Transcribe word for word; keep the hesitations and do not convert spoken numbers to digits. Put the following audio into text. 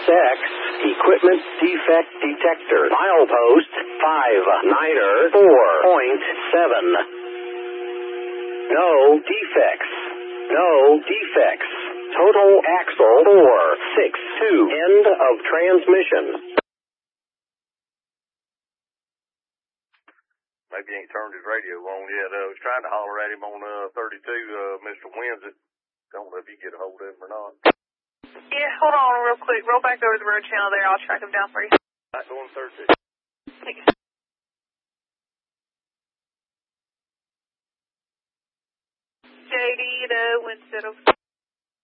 X, equipment defect detector. Milepost five niner four point seven. No defects. No defects. Total axle four six two. End of transmission. Maybe he ain't turned his radio on yet. I was trying to holler at him on uh, thirty-two, uh, Mister Windsor. Don't know if you get a hold of him or not. Yeah, hold on real quick. Roll back over to the road channel there. I'll track him down for you. Right, going to thirty-two. Thanks. J D to Winston.